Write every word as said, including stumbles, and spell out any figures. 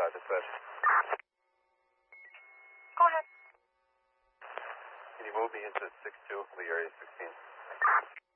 uh, dispatch. Go ahead. Can you move me into six two, Lee Area sixteen?